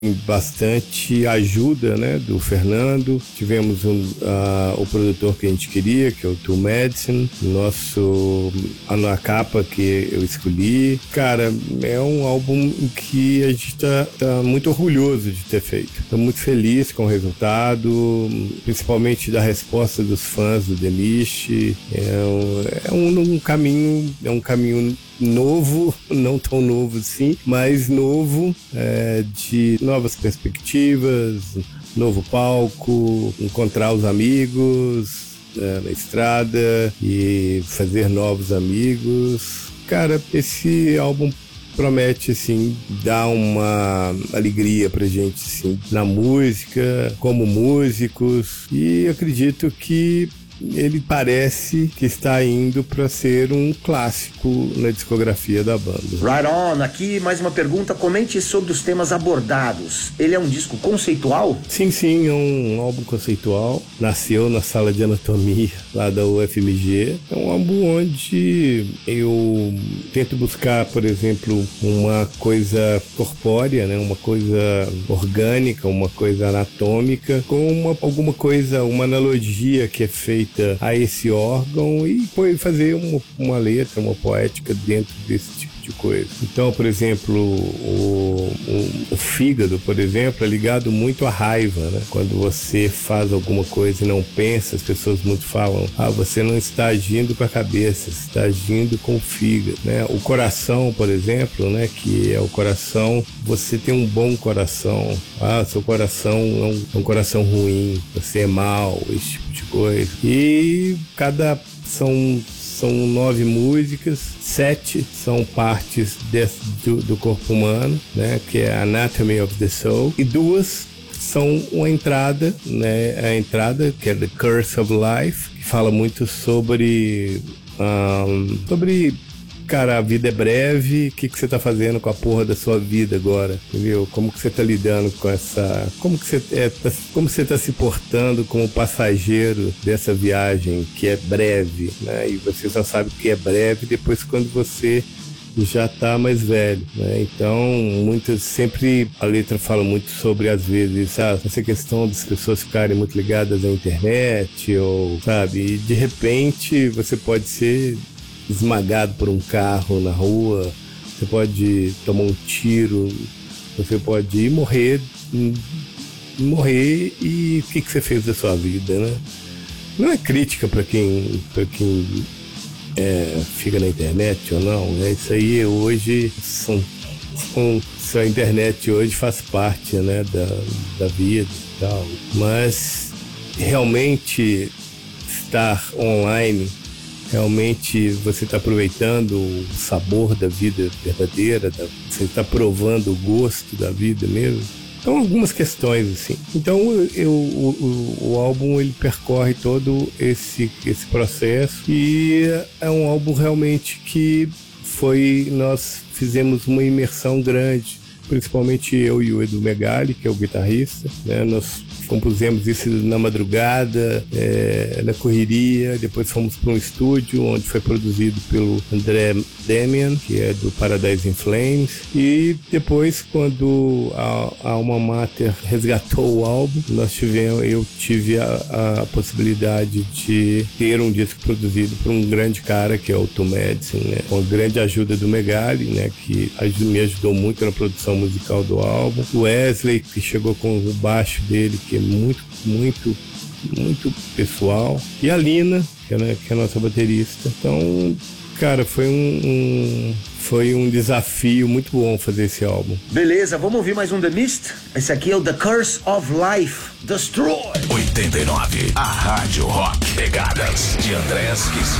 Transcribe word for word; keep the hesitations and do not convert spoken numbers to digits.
bastante ajuda, né, do Fernando. Tivemos um, uh, o produtor que a gente queria, que é o Two Medicine, nosso, a capa que eu escolhi. Cara, é um álbum que a gente tá, tá muito orgulhoso de ter feito. Tô muito feliz com o resultado, principalmente da resposta dos fãs do The Mist. É um, é um, um caminho, é um caminho novo, não tão novo assim, mas novo, é, de novas perspectivas, novo palco, encontrar os amigos é, na estrada e fazer novos amigos. Cara, esse álbum promete, assim, dar uma alegria pra gente, assim, na música, como músicos, e acredito que ele parece que está indo para ser um clássico na discografia da banda. Right on. Aqui mais uma pergunta. Comente sobre os temas abordados. Ele é um disco conceitual? Sim, sim, é um álbum conceitual. Nasceu na sala de anatomia lá da U F M G. É um álbum onde eu tento buscar, por exemplo, uma coisa corpórea, né? Uma coisa orgânica, uma coisa anatômica, com uma, alguma coisa, uma analogia que é feita a esse órgão e foi fazer uma, uma letra, uma poética dentro desse tipo de coisa. Então, por exemplo, o, o, o fígado, por exemplo, é ligado muito à raiva, né? Quando você faz alguma coisa e não pensa, as pessoas muito falam, ah, você não está agindo com a cabeça, você está agindo com o fígado, né? O coração, por exemplo, né? Que é o coração, você tem um bom coração, ah, seu coração é um, é um coração ruim, você é mau, esse tipo de coisa. E cada são são nove músicas, sete são partes desse, do, do corpo humano, né, que é Anatomy of the Soul, e duas são uma entrada, né, a entrada que é The Curse of Life, que fala muito sobre um, sobre cara, a vida é breve, o que, que você tá fazendo com a porra da sua vida agora, entendeu? Como que você tá lidando com essa... Como que você, é, tá, como você tá se portando como passageiro dessa viagem que é breve, né? E você só sabe que é breve depois quando você já tá mais velho, né? Então, muitas, sempre a letra fala muito sobre, às vezes, sabe, essa questão das pessoas ficarem muito ligadas à internet, ou, sabe, e de repente você pode ser esmagado por um carro na rua, você pode tomar um tiro, você pode ir morrer, morrer e o que, que você fez da sua vida, né? Não é crítica para quem, pra quem é, fica na internet ou não, né? Isso aí hoje, são, são, a internet hoje faz parte, né, da, da vida e tal, mas realmente estar online, realmente você está aproveitando o sabor da vida verdadeira, da, você está provando o gosto da vida mesmo. Então, algumas questões assim. Então, eu, o, o, o álbum ele percorre todo esse, esse processo e é um álbum realmente que foi, nós fizemos uma imersão grande, principalmente eu e o Edu Megali, que é o guitarrista, né? Nós compusemos isso na madrugada, é, na correria, depois fomos para um estúdio onde foi produzido pelo André Damian, que é do Paradise in Flames, e depois, quando a, a Alma Mater resgatou o álbum, nós tivemos, eu tive a, a possibilidade de ter um disco produzido por um grande cara, que é o Two Medicine, né? Com a grande ajuda do Megali, né? Que me ajudou muito na produção musical do álbum, o Wesley, que chegou com o baixo dele, que é muito, muito, muito pessoal, e a Lina, que é, né, que é a nossa baterista. Então, cara, foi um, um, foi um desafio muito bom fazer esse álbum. Beleza, vamos ouvir mais um The Mist? Esse aqui é o The Curse of Life, Destroy. oitenta e nove, a Rádio Rock. Pegadas de André Esquis.